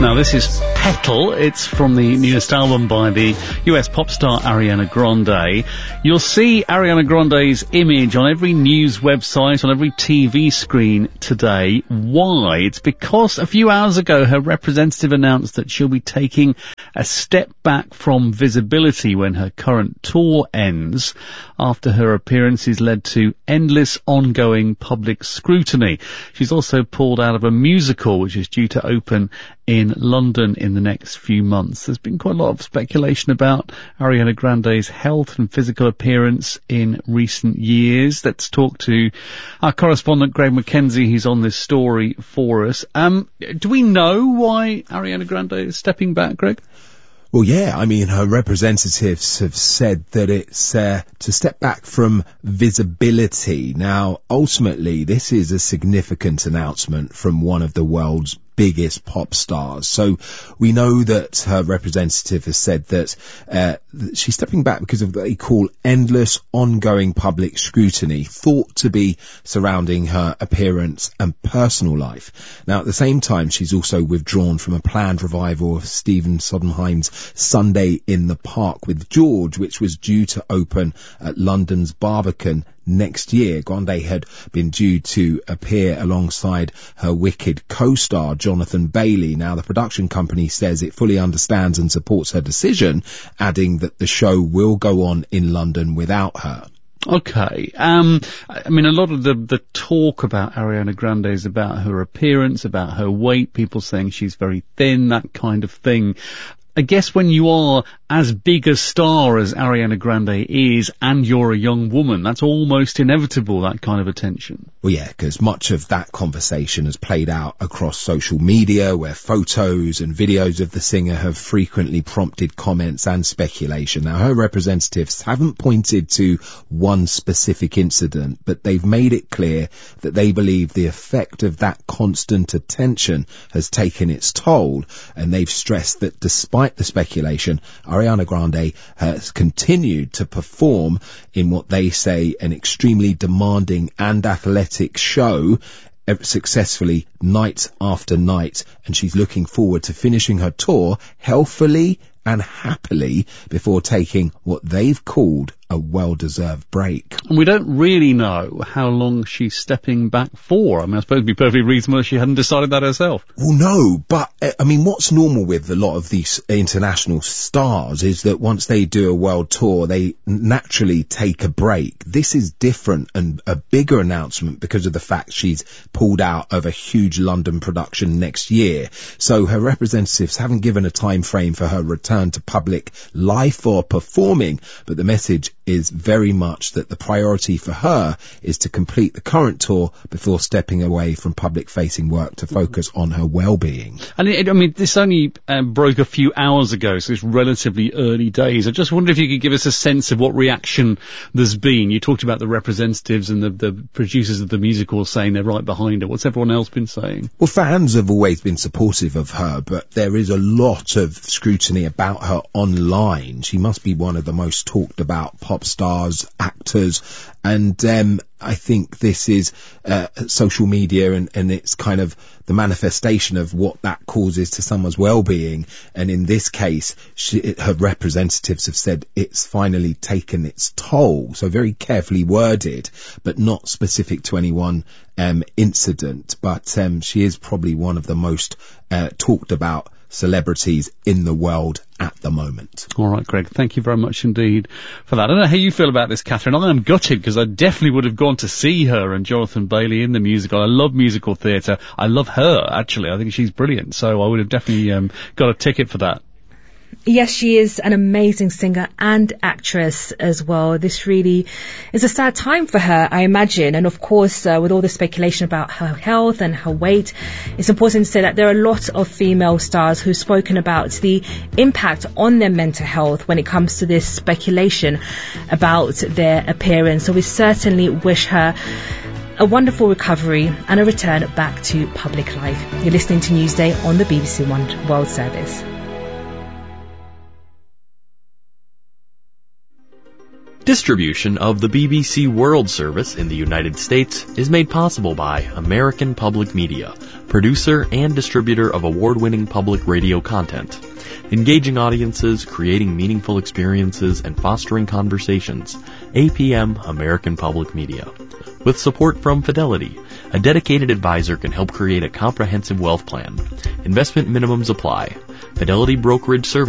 Now this is Petal. It's from the newest album by the US pop star Ariana Grande. You'll see Ariana Grande's image on every news website, on every TV screen today. Why? It's because a few hours ago her representative announced that she'll be taking a step back from visibility when her current tour ends, after her appearances led to endless ongoing public scrutiny. She's also pulled out of a musical which is due to open in London in the next few months. There's been quite a lot of speculation about Ariana Grande's health and physical appearance in recent years. Let's talk to our correspondent Greg McKenzie. He's on this story for us. Do we know why Ariana Grande is stepping back, Greg? Well, yeah, I mean, her representatives have said that it's to step back from visibility. Now, ultimately, this is a significant announcement from one of the world's biggest pop stars. So we know that her representative has said that she's stepping back because of what they call endless ongoing public scrutiny thought to be surrounding her appearance and personal life. Now, at the same time, she's also withdrawn from a planned revival of Stephen Sondheim's Sunday in the Park with George, which was due to open at London's Barbican next year. Grande had been due to appear alongside her Wicked co-star Jonathan Bailey. Now, the production company says it fully understands and supports her decision, adding that the show will go on in London without her. Okay. I mean, a lot of the talk about Ariana Grande is about her appearance, about her weight, people saying she's very thin, that kind of thing. I guess when you are as big a star as Ariana Grande is and you're a young woman, that's almost inevitable, that kind of attention. Well, yeah, because much of that conversation has played out across social media, where photos and videos of the singer have frequently prompted comments and speculation. Now, her representatives haven't pointed to one specific incident, but they've made it clear that they believe the effect of that constant attention has taken its toll, and they've stressed that despite the speculation, Ariana Grande has continued to perform in what they say an extremely demanding and athletic show successfully night after night, and she's looking forward to finishing her tour healthily and happily before taking what they've called a well-deserved break. And we don't really know how long she's stepping back for. I mean, I suppose it'd be perfectly reasonable if she hadn't decided that herself. Well, no, but I mean, what's normal with a lot of these international stars is that once they do a world tour, they naturally take a break. This is different and a bigger announcement because of the fact she's pulled out of a huge London production next year. So her representatives haven't given a time frame for her return to public life or performing, but the message is very much that the priority for her is to complete the current tour before stepping away from public-facing work to focus on her well-being. And I mean, this only broke a few hours ago, so it's relatively early days. I just wonder if you could give us a sense of what reaction there's been. You talked about the representatives and the producers of the musical saying they're right behind her. What's everyone else been saying? Well, fans have always been supportive of her, but there is a lot of scrutiny about her online. She must be one of the most talked about pop stars, actors, and I think this is social media and it's kind of the manifestation of what that causes to someone's well-being. And in this case, her representatives have said it's finally taken its toll. So very carefully worded, but not specific to any one incident. But she is probably one of the most talked about celebrities in the world at the moment. All right, Greg, thank you very much indeed for that. I don't know how you feel about this, Catherine. I'm gutted because I definitely would have gone to see her and Jonathan Bailey in the musical. I love musical theatre. I love her, actually. I think she's brilliant. So I would have definitely got a ticket for that. Yes, she is an amazing singer and actress as well. This really is a sad time for her, I imagine. And of course, with all the speculation about her health and her weight, it's important to say that there are a lot of female stars who've spoken about the impact on their mental health when it comes to this speculation about their appearance. So we certainly wish her a wonderful recovery and a return back to public life. You're listening to Newsday on the BBC One World Service. Distribution of the BBC World Service in the United States is made possible by American Public Media, producer and distributor of award-winning public radio content. Engaging audiences, creating meaningful experiences, and fostering conversations. APM American Public Media. With support from Fidelity, a dedicated advisor can help create a comprehensive wealth plan. Investment minimums apply. Fidelity Brokerage Services.